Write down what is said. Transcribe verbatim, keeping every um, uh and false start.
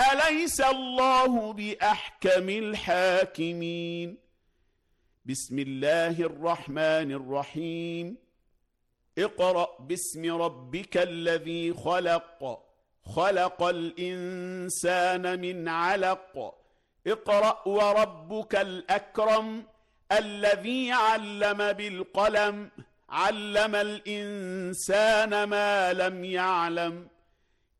أليس الله بأحكم الحاكمين؟ بسم الله الرحمن الرحيم. اقرأ باسم ربك الذي خلق خلق الإنسان من علق اقرأ وربك الأكرم الذي علم بالقلم علم الإنسان ما لم يعلم